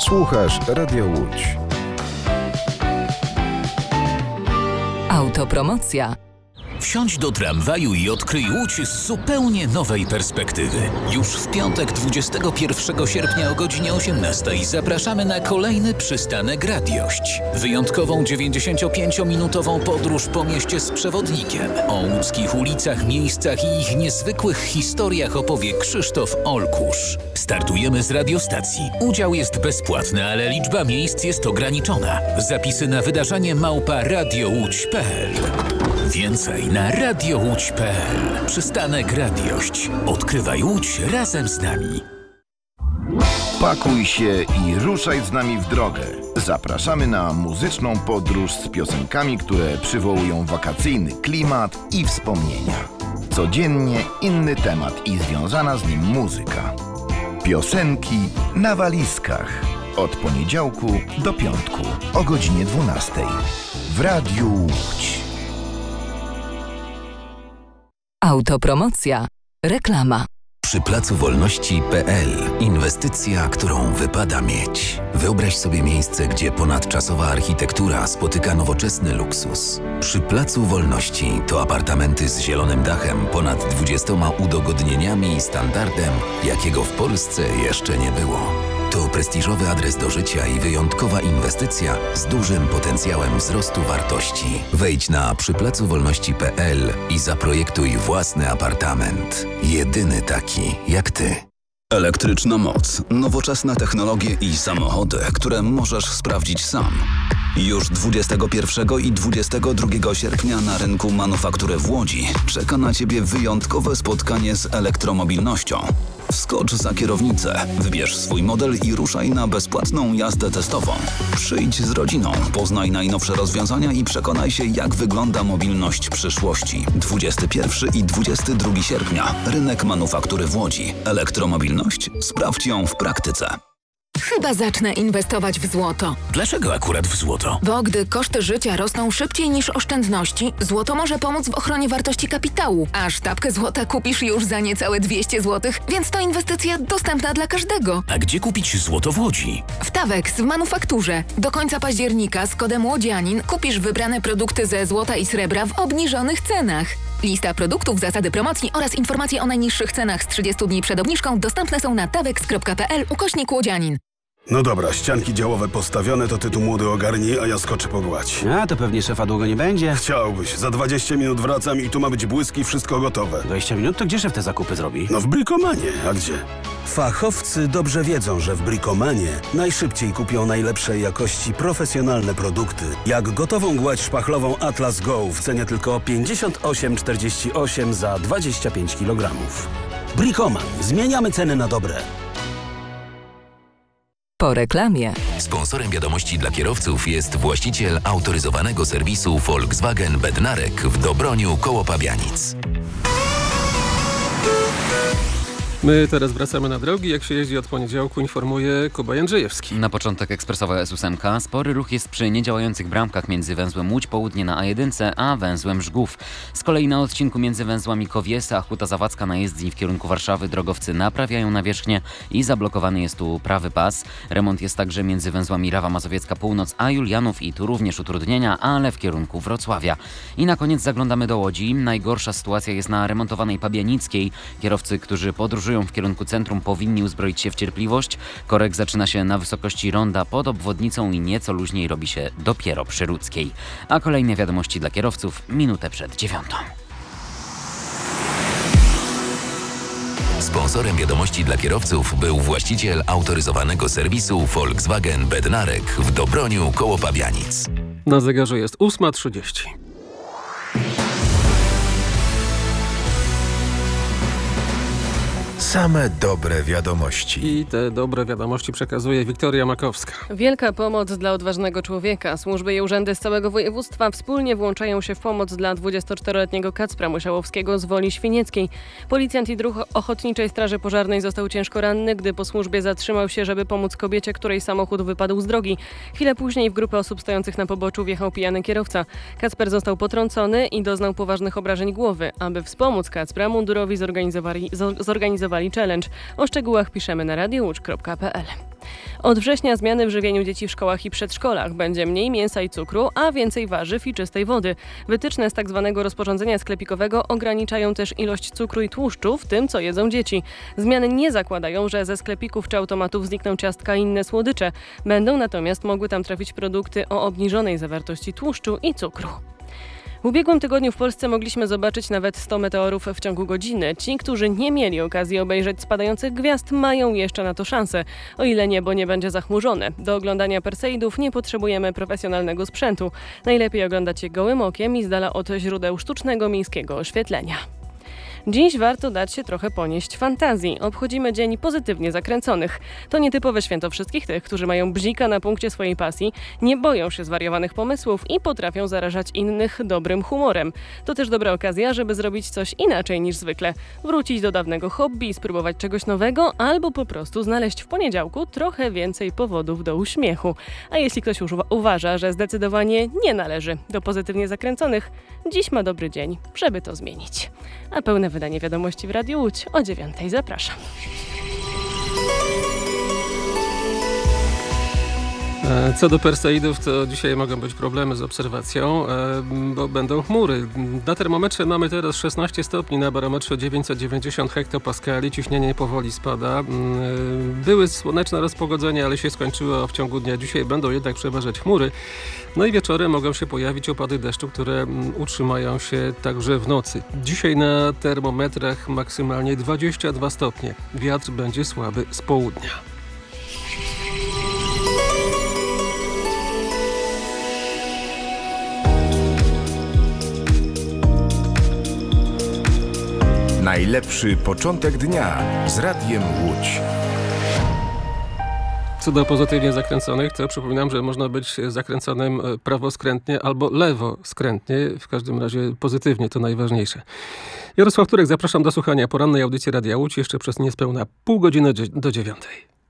Słuchasz Radio Łódź. Autopromocja. Wsiądź do tramwaju i odkryj Łódź z zupełnie nowej perspektywy. Już w piątek 21 sierpnia o godzinie 18 zapraszamy na kolejny przystanek Radiość. Wyjątkową 95-minutową podróż po mieście z przewodnikiem. O łódzkich ulicach, miejscach i ich niezwykłych historiach opowie Krzysztof Olkusz. Startujemy z radiostacji. Udział jest bezpłatny, ale liczba miejsc jest ograniczona. Zapisy na wydarzenie @radiołódź.pl. Więcej na radiołódź.pl. Przystanek Radiość. Odkrywaj Łódź razem z nami. Pakuj się i ruszaj z nami w drogę. Zapraszamy na muzyczną podróż z piosenkami, które przywołują wakacyjny klimat i wspomnienia. Codziennie inny temat i związana z nim muzyka. Piosenki na walizkach. Od poniedziałku do piątku o godzinie 12 w Radiu Łódź. Autopromocja. Reklama. Przy Placu Wolności.pl. Inwestycja, którą wypada mieć. Wyobraź sobie miejsce, gdzie ponadczasowa architektura spotyka nowoczesny luksus. Przy Placu Wolności to apartamenty z zielonym dachem, ponad 20 udogodnieniami i standardem, jakiego w Polsce jeszcze nie było. To prestiżowy adres do życia i wyjątkowa inwestycja z dużym potencjałem wzrostu wartości. Wejdź na przyplacowolności.pl i zaprojektuj własny apartament. Jedyny taki jak ty. Elektryczna moc, nowoczesne technologie i samochody, które możesz sprawdzić sam. Już 21 i 22 sierpnia na rynku manufaktury w Łodzi czeka na Ciebie wyjątkowe spotkanie z elektromobilnością. Wskocz za kierownicę, wybierz swój model i ruszaj na bezpłatną jazdę testową. Przyjdź z rodziną, poznaj najnowsze rozwiązania i przekonaj się, jak wygląda mobilność przyszłości. 21 i 22 sierpnia. Rynek manufaktury w Łodzi. Elektromobilność? Sprawdź ją w praktyce. Chyba zacznę inwestować w złoto. Dlaczego akurat w złoto? Bo gdy koszty życia rosną szybciej niż oszczędności, złoto może pomóc w ochronie wartości kapitału. A sztabkę złota kupisz już za niecałe 200 zł, więc to inwestycja dostępna dla każdego. A gdzie kupić złoto w Łodzi? W Tawex w manufakturze. Do końca października z kodem łodzianin kupisz wybrane produkty ze złota i srebra w obniżonych cenach. Lista produktów, zasady promocji oraz informacje o najniższych cenach z 30 dni przed obniżką dostępne są na tawex.pl/łodzianin. No dobra, ścianki działowe postawione, to ty tu młody ogarnij, a ja skoczę pogładź. A, to pewnie szefa długo nie będzie. Chciałbyś. Za 20 minut wracam i tu ma być błysk i wszystko gotowe. 20 minut? To gdzie szef te zakupy zrobi? No w Bricomanie. A gdzie? Fachowcy dobrze wiedzą, że w Bricomanie najszybciej kupią najlepszej jakości profesjonalne produkty. Jak gotową gładź szpachlową Atlas Go w cenie tylko 58,48 za 25 kg. Bricoman. Zmieniamy ceny na dobre. Po reklamie. Sponsorem wiadomości dla kierowców jest właściciel autoryzowanego serwisu Volkswagen Bednarek w Dobroniu koło Pabianic. My teraz wracamy na drogi. Jak się jeździ od poniedziałku, informuje Kuba Jędrzejewski. Na początek ekspresowa S8. Spory ruch jest przy niedziałających bramkach między węzłem Łódź Południe na A1, a węzłem Żgów. Z kolei na odcinku między węzłami Kowiesa a Huta Zawadzka na jezdni w kierunku Warszawy drogowcy naprawiają nawierzchnię i zablokowany jest tu prawy pas. Remont jest także między węzłami Rawa Mazowiecka Północ a Julianów i tu również utrudnienia, ale w kierunku Wrocławia. I na koniec zaglądamy do Łodzi. Najgorsza sytuacja jest na remontowanej Pabianickiej. Kierowcy, którzy podróżują w kierunku centrum, powinni uzbroić się w cierpliwość. Korek zaczyna się na wysokości ronda pod obwodnicą i nieco luźniej robi się dopiero przy Rudzkiej. A kolejne wiadomości dla kierowców minutę przed 9. Sponsorem wiadomości dla kierowców był właściciel autoryzowanego serwisu Volkswagen Bednarek w Dobroniu koło Pabianic. Na zegarze jest 8:30. Same dobre wiadomości. I te dobre wiadomości przekazuje Wiktoria Makowska. Wielka pomoc dla odważnego człowieka. Służby i urzędy z całego województwa wspólnie włączają się w pomoc dla 24-letniego Kacpra Musiałowskiego z Woli Świnieckiej. Policjant i druh Ochotniczej Straży Pożarnej został ciężko ranny, gdy po służbie zatrzymał się, żeby pomóc kobiecie, której samochód wypadł z drogi. Chwilę później w grupę osób stojących na poboczu wjechał pijany kierowca. Kacper został potrącony i doznał poważnych obrażeń głowy. Aby wspomóc Kacpra, mundurowi zorganizowali challenge. O szczegółach piszemy na radiołódź.pl. Od września zmiany w żywieniu dzieci w szkołach i przedszkolach. Będzie mniej mięsa i cukru, a więcej warzyw i czystej wody. Wytyczne z tzw. rozporządzenia sklepikowego ograniczają też ilość cukru i tłuszczu w tym, co jedzą dzieci. Zmiany nie zakładają, że ze sklepików czy automatów znikną ciastka i inne słodycze. Będą natomiast mogły tam trafić produkty o obniżonej zawartości tłuszczu i cukru. W ubiegłym tygodniu w Polsce mogliśmy zobaczyć nawet 100 meteorów w ciągu godziny. Ci, którzy nie mieli okazji obejrzeć spadających gwiazd, mają jeszcze na to szansę, o ile niebo nie będzie zachmurzone. Do oglądania Perseidów nie potrzebujemy profesjonalnego sprzętu. Najlepiej oglądać je gołym okiem i z dala od źródeł sztucznego miejskiego oświetlenia. Dziś warto dać się trochę ponieść fantazji. Obchodzimy Dzień Pozytywnie Zakręconych. To nietypowe święto wszystkich tych, którzy mają bzika na punkcie swojej pasji, nie boją się zwariowanych pomysłów i potrafią zarażać innych dobrym humorem. To też dobra okazja, żeby zrobić coś inaczej niż zwykle. Wrócić do dawnego hobby, spróbować czegoś nowego albo po prostu znaleźć w poniedziałku trochę więcej powodów do uśmiechu. A jeśli ktoś już uważa, że zdecydowanie nie należy do pozytywnie zakręconych, dziś ma dobry dzień, żeby to zmienić. A pełne wydanie wiadomości w Radiu Łódź o 9:00. Zapraszam. Co do Perseidów, to dzisiaj mogą być problemy z obserwacją, bo będą chmury. Na termometrze mamy teraz 16 stopni, na barometrze 990 hektopaskali, ciśnienie powoli spada. Były słoneczne rozpogodzenia, ale się skończyło w ciągu dnia. Dzisiaj będą jednak przeważać chmury. No i wieczorem mogą się pojawić opady deszczu, które utrzymają się także w nocy. Dzisiaj na termometrach maksymalnie 22 stopnie. Wiatr będzie słaby z południa. Najlepszy początek dnia z Radiem Łódź. Co do pozytywnie zakręconych, to przypominam, że można być zakręconym prawoskrętnie albo lewoskrętnie. W każdym razie pozytywnie, to najważniejsze. Jarosław Turek, zapraszam do słuchania porannej audycji Radia Łódź jeszcze przez niespełna pół godziny do 9:00.